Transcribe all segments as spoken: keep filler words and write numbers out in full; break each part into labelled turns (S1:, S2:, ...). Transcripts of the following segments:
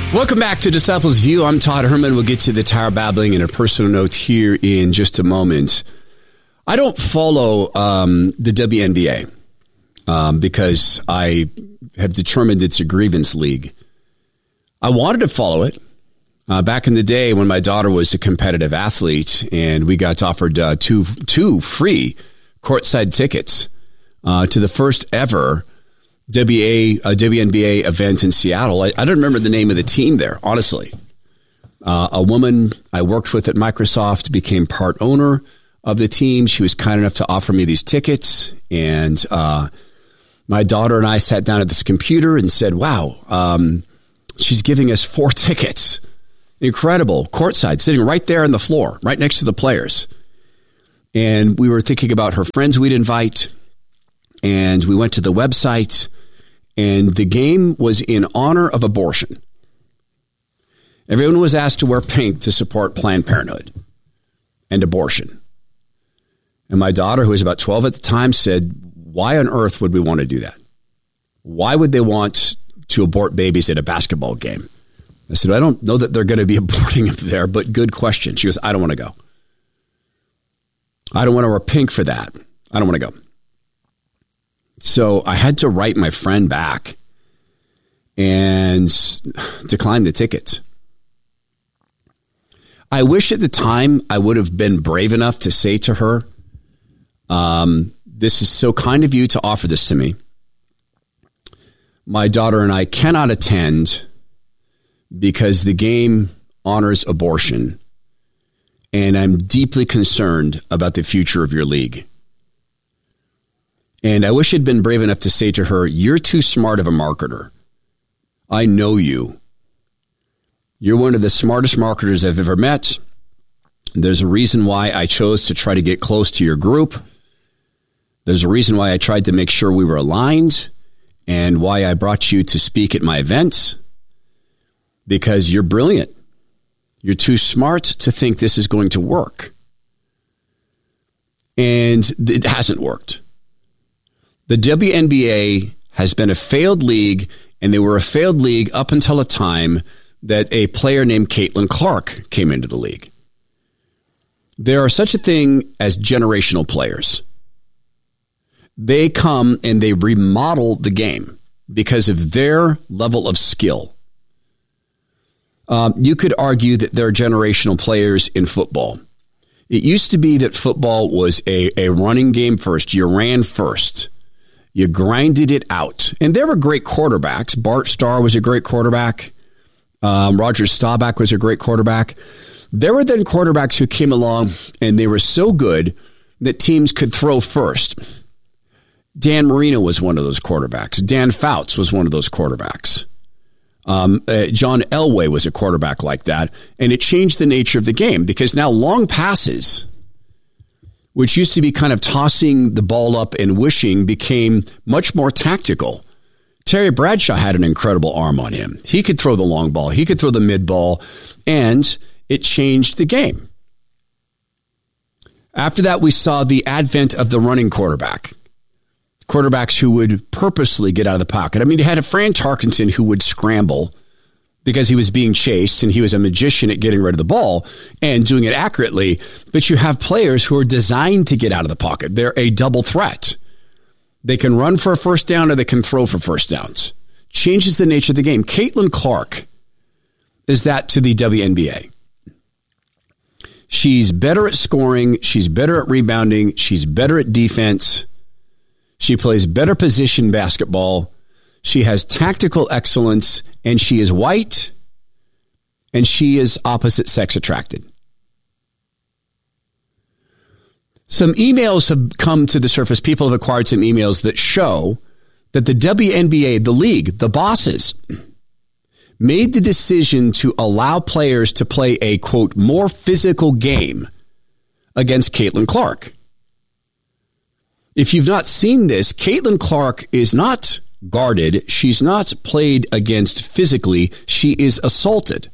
S1: Welcome back to Disciples View. I'm Todd Herman. We'll get to the tire babbling and a personal note here in just a moment. I don't follow um, the W N B A um, because I have determined it's a grievance league. I wanted to follow it uh, back in the day when my daughter was a competitive athlete, and we got offered uh, two two free courtside tickets uh, to the first ever W A, uh, W N B A event in Seattle. I, I don't remember the name of the team there, honestly. Uh, a woman I worked with at Microsoft became part owner of the team. She was kind enough to offer me these tickets. And uh, my daughter and I sat down at this computer and said, wow, um, she's giving us four tickets. Incredible. Courtside, sitting right there on the floor, right next to the players. And we were thinking about her friends we'd invite. And we went to the website, and the game was in honor of abortion. Everyone was asked to wear pink to support Planned Parenthood and abortion. And my daughter, who was about twelve at the time, said, why on earth would we want to do that? Why would they want to abort babies at a basketball game? I said, I don't know that they're going to be aborting them there, but good question. She goes, I don't want to go. I don't want to wear pink for that. I don't want to go. So I had to write my friend back and decline the tickets. I wish at the time I would have been brave enough to say to her, um, this is so kind of you to offer this to me. My daughter and I cannot attend because the game honors abortion, and I'm deeply concerned about the future of your league. And I wish I'd been brave enough to say to her, you're too smart of a marketer. I know you. You're one of the smartest marketers I've ever met. There's a reason why I chose to try to get close to your group. There's a reason why I tried to make sure we were aligned and why I brought you to speak at my events. Because you're brilliant. You're too smart to think this is going to work. And it hasn't worked. The W N B A has been a failed league, and they were a failed league up until a time that a player named Caitlin Clark came into the league. There are such a thing as generational players. They come and they remodel the game because of their level of skill. Um, you could argue that there are generational players in football. It used to be that football was a, a running game first. You ran first. You grinded it out. And there were great quarterbacks. Bart Starr was a great quarterback. Um, Roger Staubach was a great quarterback. There were then quarterbacks who came along, and they were so good that teams could throw first. Dan Marino was one of those quarterbacks. Dan Fouts was one of those quarterbacks. Um, uh, John Elway was a quarterback like that. And it changed the nature of the game because now long passes, which used to be kind of tossing the ball up and wishing, became much more tactical. Terry Bradshaw had an incredible arm on him. He could throw the long ball. He could throw the mid ball, and it changed the game. After that, we saw the advent of the running quarterback. Quarterbacks who would purposely get out of the pocket. I mean, you had a Fran Tarkenton who would scramble because he was being chased, and he was a magician at getting rid of the ball and doing it accurately. But you have players who are designed to get out of the pocket. They're a double threat. They can run for a first down or they can throw for first downs. Changes the nature of the game. Caitlin Clark is that to the W N B A. She's better at scoring. She's better at rebounding. She's better at defense. She plays better position basketball. She has tactical excellence, and she is white, and she is opposite sex attracted. Some emails have come to the surface. People have acquired some emails that show that the W N B A, the league, the bosses, made the decision to allow players to play a, quote, more physical game against Caitlin Clark. If you've not seen this, Caitlin Clark is not guarded. She's not played against physically. She is assaulted.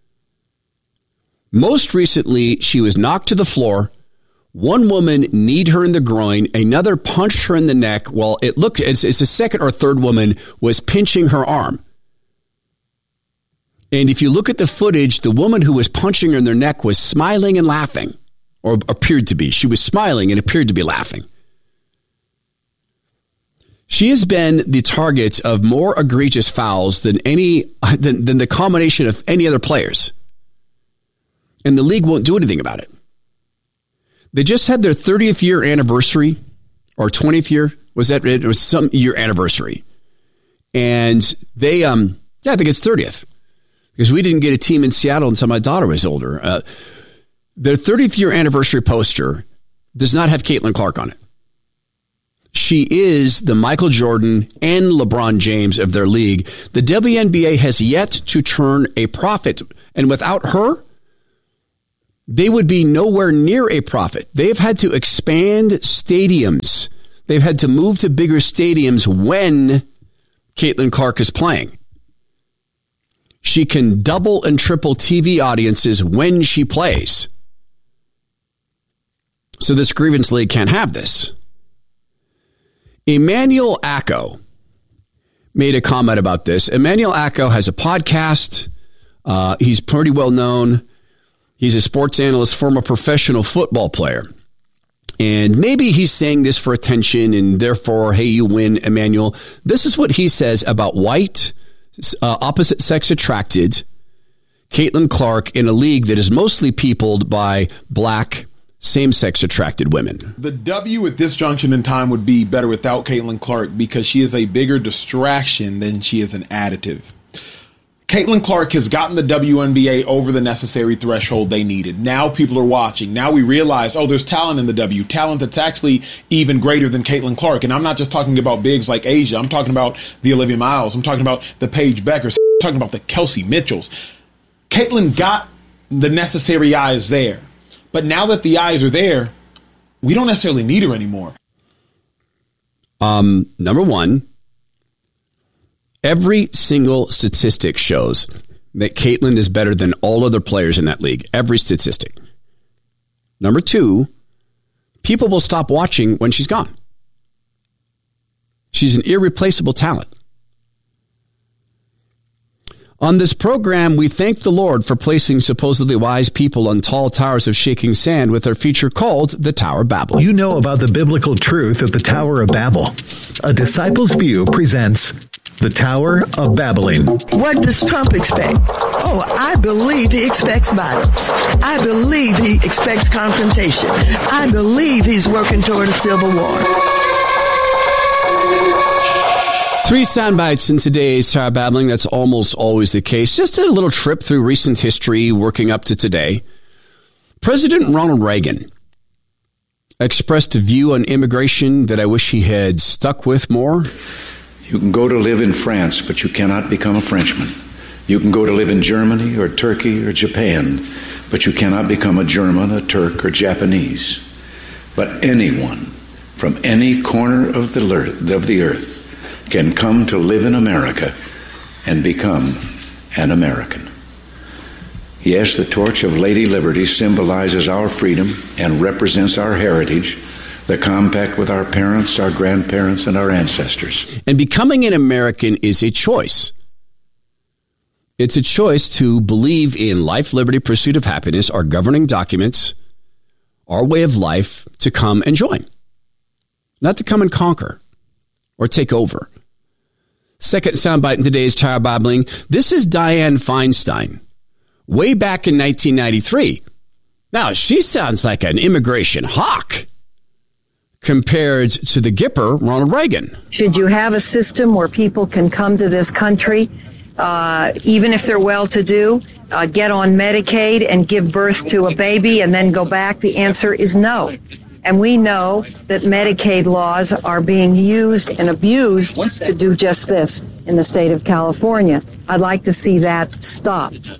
S1: Most recently, she was knocked to the floor. One woman kneed her in the groin. Another punched her in the neck. Well, it looked as, as the second or third woman was pinching her arm. And if you look at the footage, the woman who was punching her in their neck was smiling and laughing, or appeared to be. She was smiling and appeared to be laughing. She has been the target of more egregious fouls than any than, than the combination of any other players. And the league won't do anything about it. They just had their thirtieth year anniversary, or twentieth year. Was that it? It was some year anniversary. And they, um, yeah, I think it's thirtieth. Because we didn't get a team in Seattle until my daughter was older. Uh, their thirtieth year anniversary poster does not have Caitlin Clark on it. She is the Michael Jordan and LeBron James of their league. The W N B A has yet to turn a profit. And without her, they would be nowhere near a profit. They've had to expand stadiums. They've had to move to bigger stadiums when Caitlin Clark is playing. She can double and triple T V audiences when she plays. So this grievance league can't have this. Emmanuel Acko made a comment about this. Emmanuel Acko has a podcast. Uh, he's pretty well known. He's a sports analyst, former professional football player. And maybe he's saying this for attention and therefore, hey, you win, Emmanuel. This is what he says about white, uh, opposite sex attracted Caitlin Clark in a league that is mostly peopled by black, same-sex attracted women.
S2: The W at this junction in time would be better without Caitlin Clark because she is a bigger distraction than she is an additive. Caitlin Clark has gotten the W N B A over the necessary threshold they needed. Now people are watching. Now we realize, oh, there's talent in the W, talent that's actually even greater than Caitlin Clark. And I'm not just talking about bigs like Asia. I'm talking about the Olivia Miles. I'm talking about the Paige Beckers. I'm talking about the Kelsey Mitchells. Caitlin got the necessary eyes there. But now that the eyes are there, we don't necessarily need her anymore.
S1: Um, number one, every single statistic shows that Caitlin is better than all other players in that league. Every statistic. Number two, people will stop watching when she's gone. She's an irreplaceable talent. On this program, we thank the Lord for placing supposedly wise people on tall towers of shaking sand with our feature called The Tower of Babel.
S3: You know about the biblical truth of the Tower of Babel. A Disciple's View presents The Tower of Babbling.
S4: What does Trump expect? Oh, I believe he expects violence. I believe he expects confrontation. I believe he's working toward a civil war.
S1: Three sound bites in today's Tower Babbling. That's almost always the case. Just a little trip through recent history working up to today. President Ronald Reagan expressed a view on immigration that I wish he had stuck with more.
S5: You can go to live in France, but you cannot become a Frenchman. You can go to live in Germany or Turkey or Japan, but you cannot become a German, a Turk, or Japanese. But anyone from any corner of the of the earth can come to live in America and become an American. Yes, the torch of Lady Liberty symbolizes our freedom and represents our heritage, the compact with our parents, our grandparents, and our ancestors.
S1: And becoming an American is a choice. It's a choice to believe in life, liberty, pursuit of happiness, our governing documents, our way of life, to come and join. Not to come and conquer or take over. Second soundbite in today's Tower Babbling. This is Dianne Feinstein, way back in nineteen ninety-three. Now, she sounds like an immigration hawk compared to the Gipper, Ronald Reagan.
S6: Should you have a system where people can come to this country, uh, even if they're well-to-do, uh, get on Medicaid and give birth to a baby and then go back? The answer is no. And we know that Medicaid laws are being used and abused to do just this in the state of California. I'd like to see that stopped.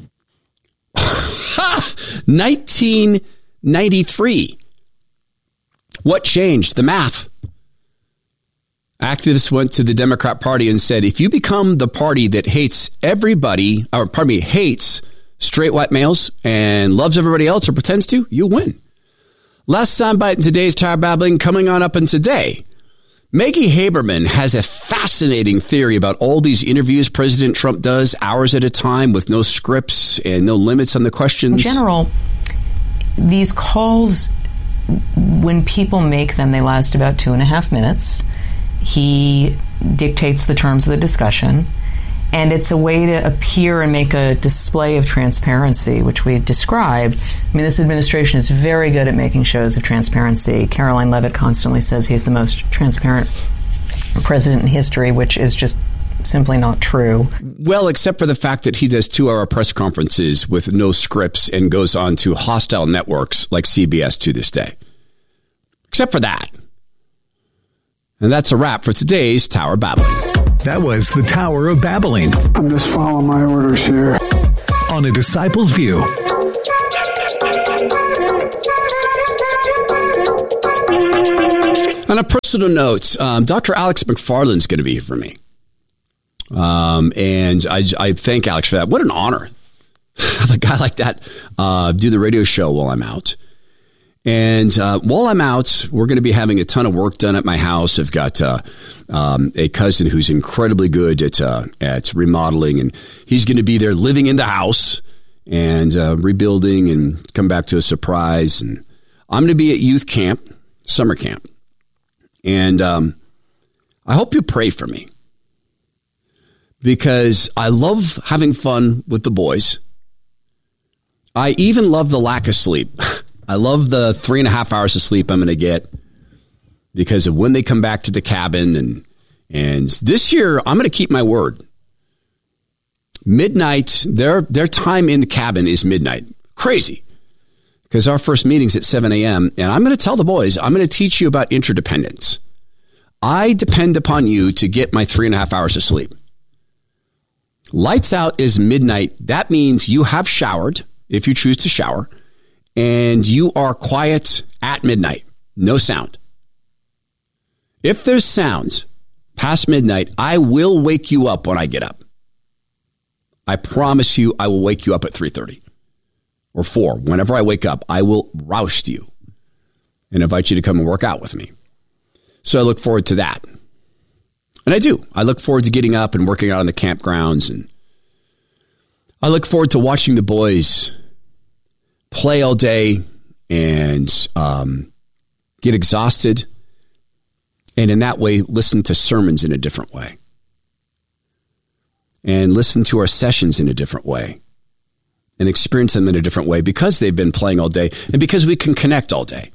S1: nineteen ninety-three. What changed? The math. Activists went to the Democrat Party and said, if you become the party that hates everybody, or pardon me, hates straight white males and loves everybody else or pretends to, you win. Last soundbite in today's Tower Babbling coming on up in today. Maggie Haberman has a fascinating theory about all these interviews President Trump does hours at a time with no scripts and no limits on the questions.
S7: In general, these calls, when people make them, they last about two and a half minutes. He dictates the terms of the discussion, and it's a way to appear and make a display of transparency, which we described. I mean, this administration is very good at making shows of transparency. Caroline Leavitt constantly says he's the most transparent president in history, which is just simply not true.
S1: Well, except for the fact that he does two-hour press conferences with no scripts and goes on to hostile networks like C B S to this day. Except for that. And that's a wrap for today's Tower Babbling.
S3: That was the Tower of Babbling.
S8: I'm just following my orders here.
S3: On A Disciple's View.
S1: On a personal note, um, Doctor Alex McFarland is going to be here for me. Um, and I, I thank Alex for that. What an honor. Have a guy like that uh, do the radio show while I'm out. And uh, while I'm out, we're going to be having a ton of work done at my house. I've got uh, um, a cousin who's incredibly good at uh, at remodeling, and he's going to be there living in the house and uh, rebuilding and come back to a surprise. And I'm going to be at youth camp, summer camp. And um, I hope you pray for me because I love having fun with the boys. I even love the lack of sleep. I love the three and a half hours of sleep I'm going to get because of when they come back to the cabin. And, and this year, I'm going to keep my word. Midnight, their, their time in the cabin is midnight. Crazy. Because our first meeting's at seven a.m. And I'm going to tell the boys, I'm going to teach you about interdependence. I depend upon you to get my three and a half hours of sleep. Lights out is midnight. That means you have showered, if you choose to shower, and you are quiet at midnight. No sound. If there's sound past midnight, I will wake you up when I get up. I promise you I will wake you up at three thirty or four. Whenever I wake up, I will roust you and invite you to come and work out with me. So I look forward to that. And I do. I look forward to getting up and working out on the campgrounds. And I look forward to watching the boys play all day and um, get exhausted. And in that way, listen to sermons in a different way. And listen to our sessions in a different way. And experience them in a different way because they've been playing all day and because we can connect all day.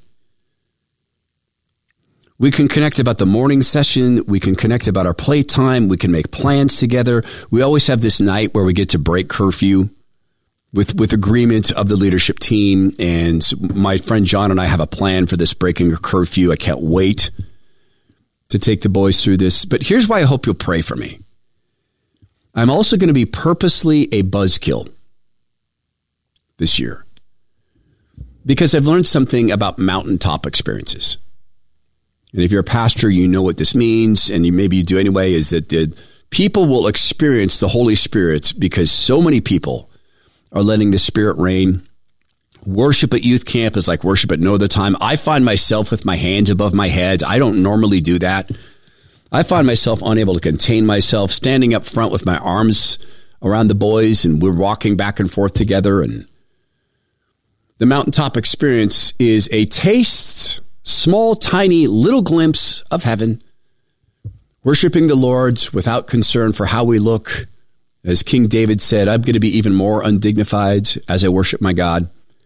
S1: We can connect about the morning session. We can connect about our playtime. We can make plans together. We always have this night where we get to break curfew with, with agreement of the leadership team. And my friend John and I have a plan for this breaking of curfew. I can't wait to take the boys through this. But here's why I hope you'll pray for me. I'm also going to be purposely a buzzkill this year because I've learned something about mountaintop experiences. And if you're a pastor, you know what this means, and you, maybe you do anyway, is that the people will experience the Holy Spirit because so many people are letting the Spirit reign. Worship at youth camp is like worship at no other time. I find myself with my hands above my head. I don't normally do that. I find myself unable to contain myself, standing up front with my arms around the boys, and we're walking back and forth together. And the mountaintop experience is a taste, small, tiny, little glimpse of heaven, worshiping the Lord without concern for how we look. As King David said, I'm going to be even more undignified as I worship my God.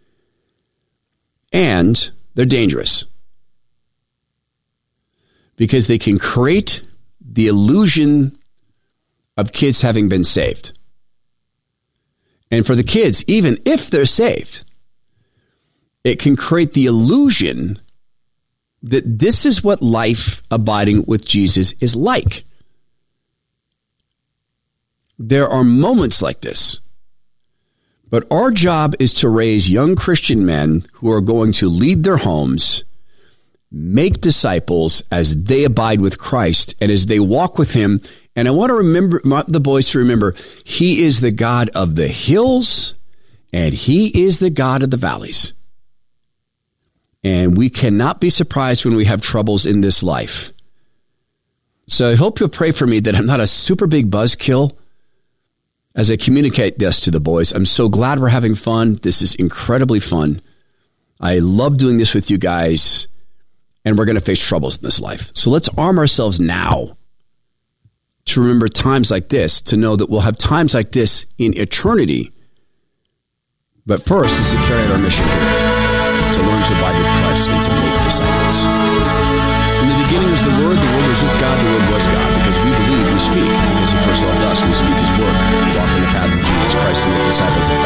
S1: And they're dangerous because they can create the illusion of kids having been saved. And for the kids, even if they're saved, it can create the illusion that this is what life abiding with Jesus is like. There are moments like this. But our job is to raise young Christian men who are going to lead their homes, make disciples as they abide with Christ and as they walk with him. And I want to remember the boys to remember, he is the God of the hills and he is the God of the valleys. And we cannot be surprised when we have troubles in this life So I hope you'll pray for me that I'm not a super big buzzkill as I communicate this to the boys. I'm so glad we're having fun. This is incredibly fun. I love doing this with you guys, and we're going to face troubles in this life. So let's arm ourselves now to remember times like this, to know that we'll have times like this in eternity. But first is to carry out our mission here, to learn to abide with Christ and to make disciples. In the beginning was the Word, the Word was with God, the Word was God. Because we believe, we speak. Because he first loved us, we speak his word. We walk in the path of Jesus Christ and make disciples of